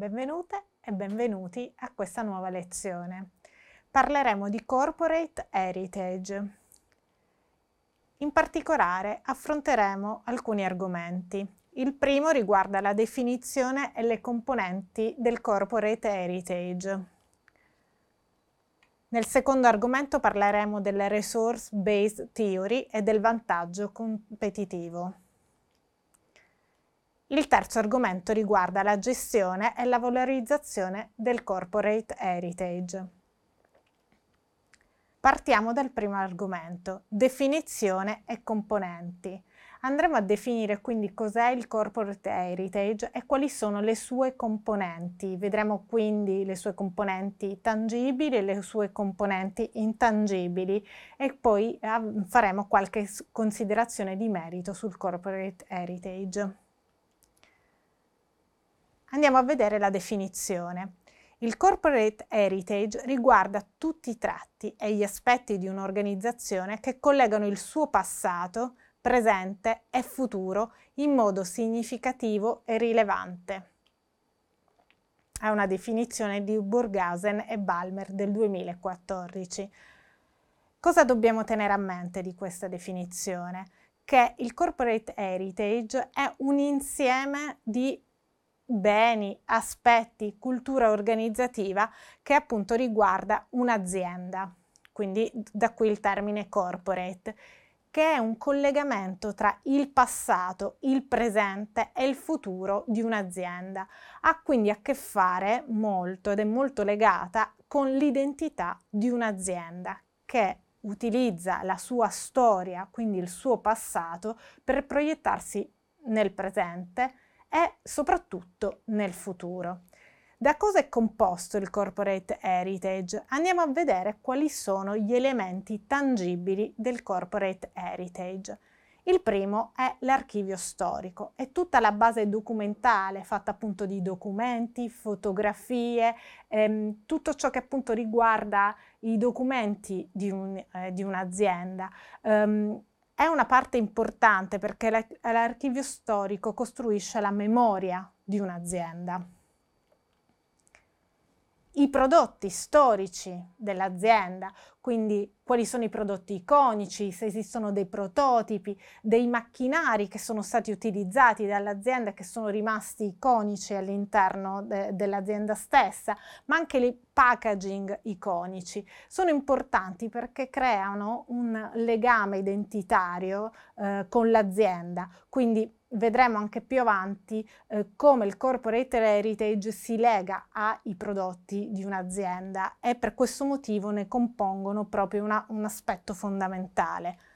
Benvenute e benvenuti a questa nuova lezione. Parleremo di Corporate Heritage. In particolare affronteremo alcuni argomenti. Il primo riguarda la definizione e le componenti del Corporate Heritage. Nel secondo argomento parleremo della Resource-Based Theory e del vantaggio competitivo. Il terzo argomento riguarda la gestione e la valorizzazione del Corporate Heritage. Partiamo dal primo argomento, definizione e componenti. Andremo a definire quindi cos'è il Corporate Heritage e quali sono le sue componenti. Vedremo quindi le sue componenti tangibili e le sue componenti intangibili e poi faremo qualche considerazione di merito sul Corporate Heritage. Andiamo a vedere la definizione. Il Corporate Heritage riguarda tutti i tratti e gli aspetti di un'organizzazione che collegano il suo passato, presente e futuro in modo significativo e rilevante. È una definizione di Burghausen e Balmer del 2014. Cosa dobbiamo tenere a mente di questa definizione? Che il Corporate Heritage è un insieme di beni, aspetti, cultura organizzativa che appunto riguarda un'azienda, quindi da qui il termine corporate, che è un collegamento tra il passato, il presente e il futuro di un'azienda. Ha quindi a che fare molto ed è molto legata con l'identità di un'azienda che utilizza la sua storia, quindi il suo passato, per proiettarsi nel presente e soprattutto nel futuro. Da cosa è composto il Corporate Heritage? Andiamo a vedere quali sono gli elementi tangibili del Corporate Heritage. Il primo è l'archivio storico, è tutta la base documentale fatta appunto di documenti, fotografie, tutto ciò che appunto riguarda i documenti di un'azienda. È una parte importante perché l'archivio storico costruisce la memoria di un'azienda. I prodotti storici dell'azienda, quindi quali sono i prodotti iconici, se esistono dei prototipi, dei macchinari che sono stati utilizzati dall'azienda e che sono rimasti iconici all'interno dell'azienda stessa, ma anche i packaging iconici. Sono importanti perché creano un legame identitario con l'azienda, quindi vedremo anche più avanti come il corporate heritage si lega ai prodotti di un'azienda e per questo motivo ne compongono proprio un aspetto fondamentale.